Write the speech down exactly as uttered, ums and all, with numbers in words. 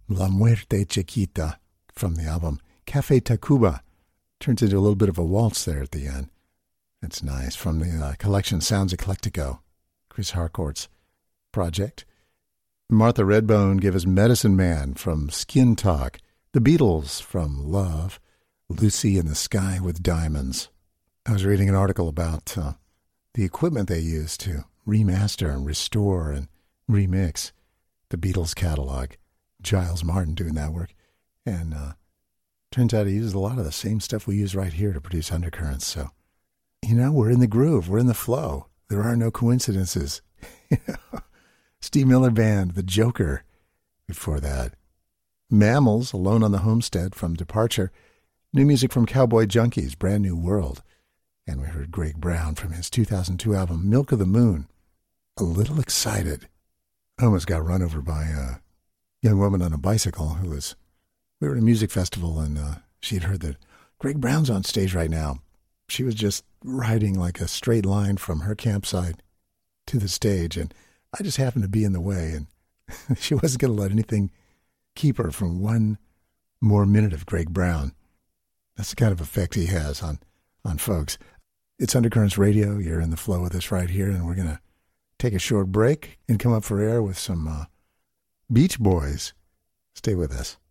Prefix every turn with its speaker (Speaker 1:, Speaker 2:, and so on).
Speaker 1: La Muerte Chiquita from the album Café Tacuba. Turns into a little bit of a waltz there at the end. It's nice. From the uh, collection Sounds Eclectico, Chris Harcourt's project. Martha Redbone gave us Medicine Man from Skin Talk. The Beatles from Love. Lucy in the Sky with Diamonds. I was reading an article about uh, the equipment they use to remaster and restore and remix the Beatles catalog. Giles Martin doing that work. And uh, turns out he uses a lot of the same stuff we use right here to produce Undercurrents. So, you know, we're in the groove. We're in the flow. There are no coincidences. Steve Miller Band, The Joker. Before that, Mammals, Alone on the Homestead from Departure. New music from Cowboy Junkies, Brand New World. And we heard Greg Brown from his two thousand two album, Milk of the Moon. A Little Excited. I almost got run over by a young woman on a bicycle who was, we were at a music festival and uh, she had heard that Greg Brown's on stage right now. She was just riding like a straight line from her campsite to the stage, and I just happened to be in the way, and she wasn't going to let anything keep her from one more minute of Greg Brown. That's the kind of effect he has on, on folks. It's Undercurrents Radio. You're in the flow with us right here, and we're going to take a short break and come up for air with some uh, Beach Boys. Stay with us.